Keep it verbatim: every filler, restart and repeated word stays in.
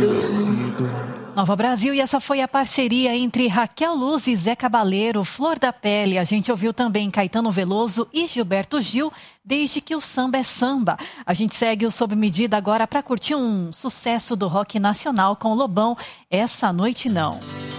Nova Brasil, e essa foi a parceria entre Raquel Luz e Zé Cabaleiro, Flor da Pele. A gente ouviu também Caetano Veloso e Gilberto Gil, Desde que o Samba é Samba. A gente segue o Sob Medida agora para curtir um sucesso do rock nacional com o Lobão, Essa Noite Não.